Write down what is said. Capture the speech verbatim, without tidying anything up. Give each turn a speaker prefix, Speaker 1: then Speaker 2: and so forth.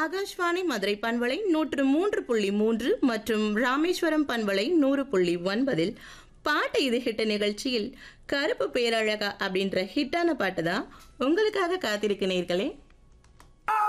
Speaker 1: ஆகாஷ்வாணி மதுரை பண்பலை நூற்று மூன்று புள்ளி மூன்று மற்றும் ராமேஸ்வரம் பண்பலை நூறு புள்ளி ஒன்பதில் பாட்டு இது ஹிட் நிகழ்ச்சியில் கருப்பு பேரழகா அப்படின்ற ஹிட்டான பாட்டு தான் உங்களுக்காக காத்திருக்கிறீர்களே.